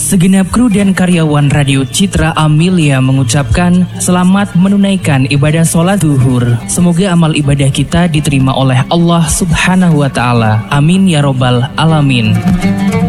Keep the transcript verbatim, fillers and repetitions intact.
Segenap kru dan karyawan Radio Citra Amelia mengucapkan selamat menunaikan ibadah sholat zuhur. Semoga amal ibadah kita diterima oleh Allah Subhanahu wa Ta'ala. Amin ya Robbal Alamin.